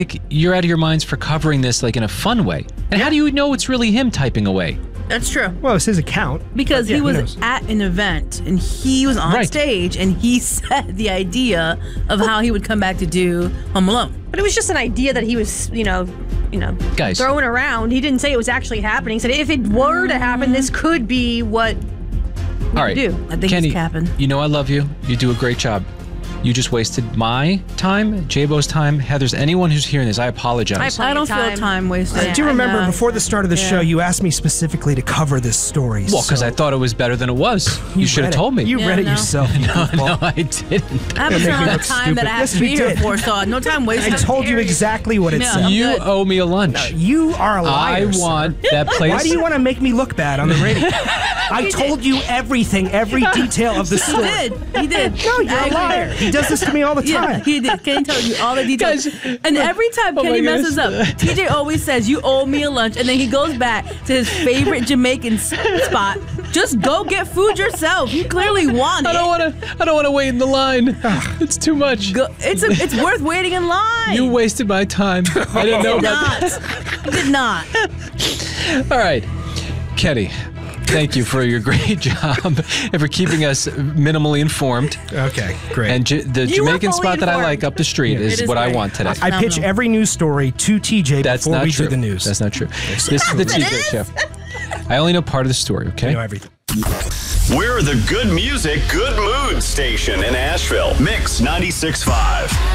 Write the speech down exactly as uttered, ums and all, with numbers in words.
like you're out of your minds for covering this like in a fun way. And how do you know it's really him typing away? That's true. Well, it's his account. Because yeah, he who was knows? at an event and he was on Right. stage and he said the idea of how he would come back to do Home Alone. But it was just an idea that he was, you know, you know, Guys. throwing around. He didn't say it was actually happening. He said if it were to happen, this could be what we All right. do. I think Kenny, he's capping. you know I love you. You do a great job. You just wasted my time, J-Bo's time, Heather's, anyone who's hearing this, I apologize. I I don't Plenty of feel time. time wasted. Yeah. Do you remember I know. before the start of the Yeah. show, you asked me specifically to cover this story? well, because so I thought it was better than it was. You, should have read it. told me. You Yeah, read it no. yourself. You no, goofball. no, I didn't. I have a Make certain me amount look of time that I stupid. have Yes, to be you here did. for, so no time I wasted. told you exactly what it Yeah. said. You good. owe me a lunch. You are a liar. I sir. want that place. Why do you want to make me look bad on the radio? I told you everything, every detail of the He story. did. He did. No, you're I a agree. liar. He does this to me all the Yeah, time. he did. Kenny told you all the details. Guys, and every time oh my Kenny messes goodness. up, T J always says, you owe me a lunch. And then he goes back to his favorite Jamaican s- spot. Just go get food yourself. You clearly want it. I don't want to. I don't want to wait in the line. it's too much. Go, it's, a, it's worth waiting in line. You wasted my time. I didn't know did about not. You did not. that. All right, Kenny. Thank you for your great job and for keeping us minimally informed. Okay, great. And J- the You were Jamaican fully spot that I informed. like up the street Yeah. is, It is what I great. want today. I pitch phenomenal. every news story to T J That's before not we true. do the news. That's not true. This is the T J show. I only know part of the story, I okay? know everything. We're the good music, good mood station in Asheville. Mix ninety-six point five.